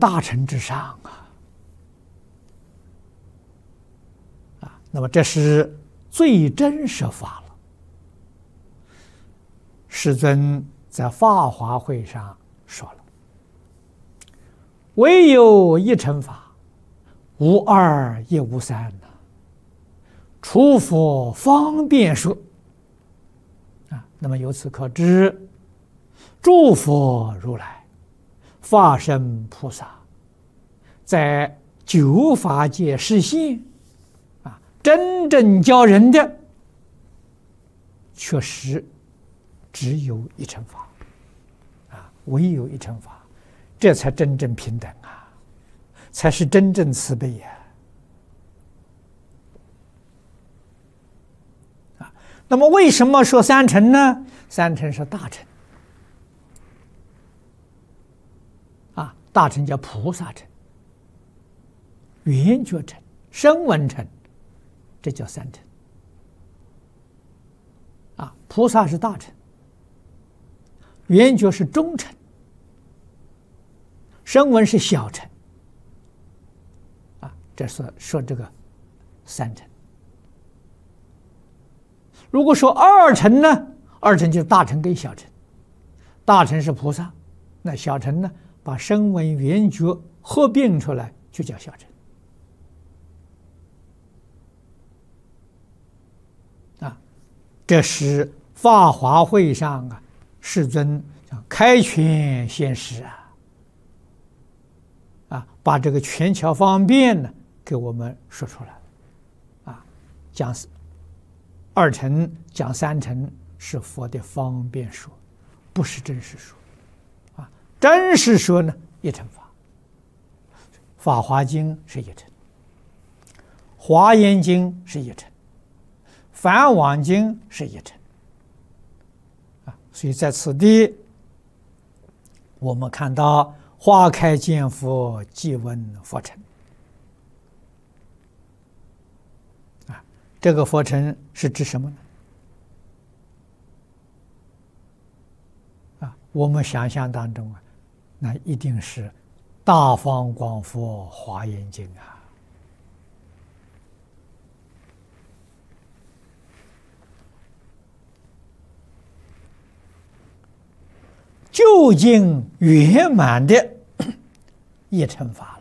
大乘之上那么这是最真实法了。世尊在法华会上说了：“唯有一乘法，无二亦无三呐。除佛方便说。”那么由此可知，诸佛如来、法身菩萨，在九法界示现真正教人的，确实只有一乘法唯有一乘法，这才真正平等才是真正慈悲那么为什么说三乘呢？三乘是大乘大乘叫菩萨乘、圆觉乘、声闻乘，这叫三乘菩萨是大乘，圆觉是中乘，声闻是小乘这是说这个三乘。如果说二乘呢，二乘就是大乘跟小乘，大乘是菩萨，那小乘呢，把声闻缘觉合并出来就叫小乘这是法华会上世尊开权现实把这个权巧方便呢给我们说出来讲二乘讲三乘是佛的方便说，不是真实说真实说呢一乘法。法华经是一乘，华严经是一乘，梵网经是一乘所以在此地我们看到花开见佛，即闻佛乘这个佛乘是指什么呢？我们想象当中那一定是大方广佛华严经究竟圆满的一乘法